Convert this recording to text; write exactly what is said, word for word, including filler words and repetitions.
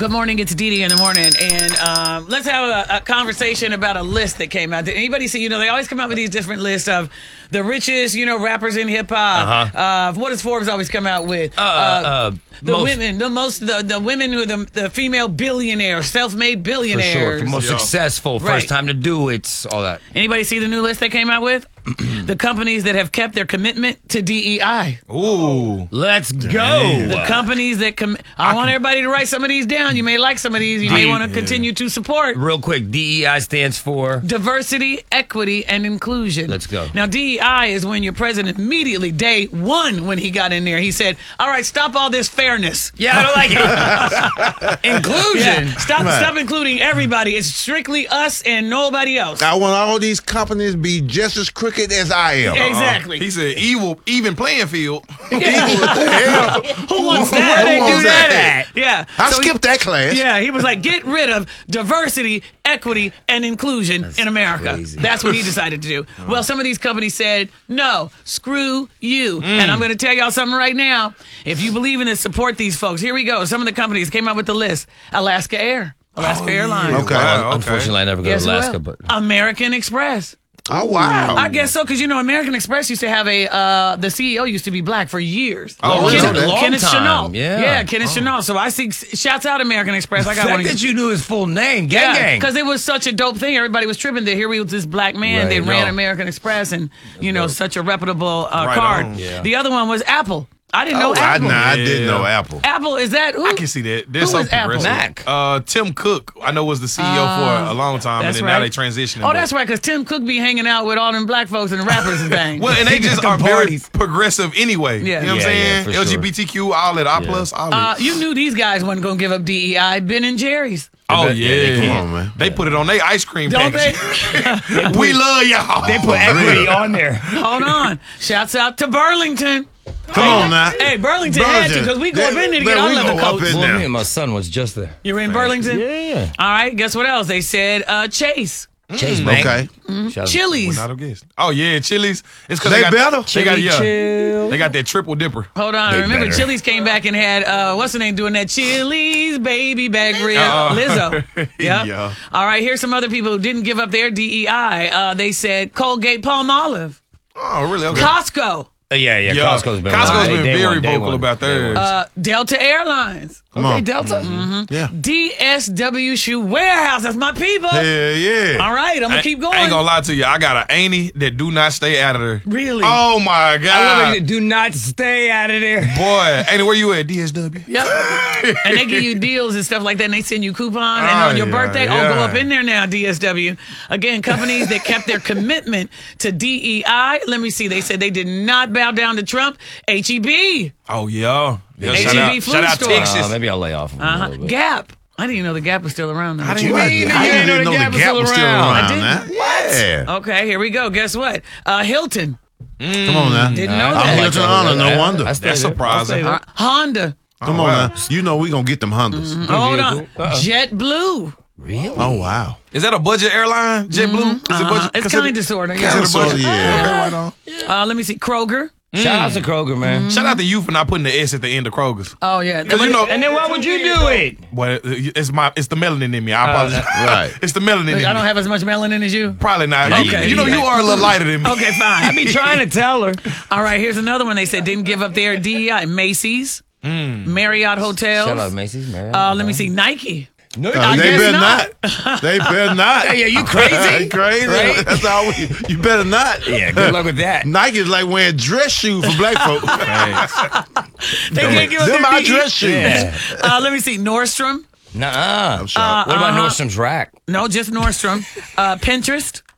Good morning. It's Dee Dee in the morning, and um, let's have a, a conversation about a list that came out. Did anybody see? You know, they always come out with these different lists of the richest, you know, rappers in hip hop. Uh-huh. Uh, what does Forbes always come out with? Uh, uh, the most, women, the most, the, the women who the the female billionaires, self-made for billionaires. sure, for most Yo. successful, Right. first time to do it, all that. Anybody see the new list they came out with? The companies that have kept their commitment to D E I. Ooh. Let's go. The companies that com- I want everybody to write some of these down. You may like some of these. You may D- want to continue to support. Real quick, D E I stands for Diversity, equity, and inclusion. Let's go. Now, D E I is when your president immediately, day one, when he got in there, he said, all right, stop all this fairness. Yeah, I don't like it. Inclusion. Yeah, stop, Right. stop including everybody. It's strictly us and nobody else. I want all these companies to be just as crooked as I am. Exactly. He said, "Evil, even playing field." Who wants that? Who They do wants that. that? Yeah. I So he- skipped that class. Yeah, he was like, get rid of diversity, equity, and inclusion in America. crazy. That's what he decided to do. Well, some of these companies said, no, screw you. And I'm going to tell y'all something right now. If you believe in it, support these folks. Here we go. Some of the companies came up with the list. Alaska Air, Alaska Airlines. Okay. Wow, okay. Unfortunately, I never go Guess to who Alaska, else? but American Express. Oh, wow. I guess so, because you know American Express used to have a uh, the C E O used to be black for years. Oh, really? Kenneth, Long Kenneth time, Chenault. yeah. yeah, Kenneth Chenault. So I see. Shouts out American Express. I the got one. fact of that you knew his full name, gang Yeah, gang. because it was such a dope thing. Everybody was tripping that here we was this black man. Right, They ran no. American Express, and you know, such a reputable uh, Right card. on. Yeah. The other one was Apple. I didn't know Oh, I, Apple. nah, I Yeah. didn't know Apple. Apple is that? Who? I can see that. There's Who some is Apple? progressive. Mac. Uh, Tim Cook, I know was the C E O for a long time, and That's then right. now they transitioning. Oh, but- that's right, because Tim Cook be hanging out with all them black folks and the rappers and things. Well, and they just Them are very parties. progressive anyway. Yeah. You know what Yeah, I'm yeah, saying? for sure. L G B T Q, all that, I plus, all uh, that. you knew these guys wasn't going to give up D E I. Ben and Jerry's. Oh, bet- yeah. yeah, they Come on, man. They put it on their ice cream Don't they? packaging. We love y'all. They put equity on there. Hold on. Shouts out to Burlington. Come on now. Hey, Burlington had to, because we go up in there to get Man, our we leather go up coats. in Well, there. me and my son was just there. You're in Burlington? Yeah, yeah. All right, guess what else? They said uh, Chase. Chase Bank. Okay. Shout out- Chili's. Not a guess. Oh, yeah, Chili's. It's because They they, got, better? They got, Chili yeah. chill. They got that triple dipper. Hold on. They Remember, better. Chili's came back and had, uh, what's her name doing that? Chili's baby back rib. Uh, Lizzo. Yep. yeah. All right, here's some other people who didn't give up their D E I. Uh, they said Colgate Palmolive. Oh, really? Okay. Costco. Uh, yeah, yeah, Yeah. Costco's been, Costco's Day- been day very one, day vocal one. about Day theirs. one. Uh, Delta Airlines. Come Okay, on. Delta. Yeah. D S W Shoe Warehouse. That's my people. Yeah, yeah. All right, I'm going I, to keep going. I ain't gonna lie to you. I got an auntie that do not stay out of there. Really? Oh my I love god. it. Do not stay out of there. Boy, auntie, where you at? D S W. Yep. And they give you deals and stuff like that, and they send you coupons. And Oh, on your yeah, birthday, oh, yeah. go up in there now, D S W. Again, companies that kept their commitment to D E I. Let me see. They said they did not bow down to Trump. H E B. Oh yeah. yeah H E B shout out, food shout out store. Texas. Uh, maybe I'll lay off. Uh-huh. A little bit. Gap. I didn't even know the Gap was still around. Though. I didn't I even didn't, know I the didn't even know the Gap was Gap still was still around. around. I Huh? didn't. Yeah. Okay, here we go. Guess what? Uh, Hilton. Come on now. Didn't know I that. like Hilton that. Honor, no I- wonder. I stay That's there. surprising. I'll Uh, Honda. Come Oh, on wow. now. You know we gonna get them Hondas. Hold on. Uh-oh. JetBlue. Really? Oh wow. Is that a budget airline? JetBlue? Is it Uh, budget? it's considered- kind of sort of. considered Yeah. Sort of, budget? yeah. Okay, right on. Uh, let me see. Kroger. Shout out to Kroger, man. Shout out to you for not putting the S at the end of Kroger's. Oh yeah. Because you know, And then why would you do it? boy, it's my it's the melanin in me. I apologize. Right. It's the melanin in me. I don't have as much melanin as you. Probably not. Okay. You, you know, you are a little lighter than me. Okay, fine. I be trying to tell her. All right, here's another one. They said didn't give up their D E I. Macy's, Marriott Hotels. Shout out Macy's, Marriott. Uh, let me see. Nike. No, Uh, I they guess better not. not. They better not. Hey, are you crazy? They crazy. Right? That's all we, you better not. Yeah, good luck with that. Nike is like wearing dress shoes for black folks. They can't give up Them their my D E I. dress shoes. Yeah. Uh, let me see. Nordstrom. Nuh-uh. I'm shocked. What about uh-huh. Nordstrom's rack? No, just Nordstrom. Uh, Pinterest.